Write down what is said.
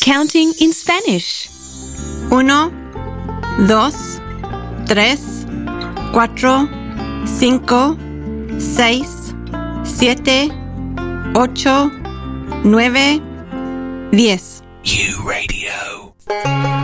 Counting in Spanish. 1, 2, 3, 4, 5, 6, 7, 8, 9, 10. U Radio.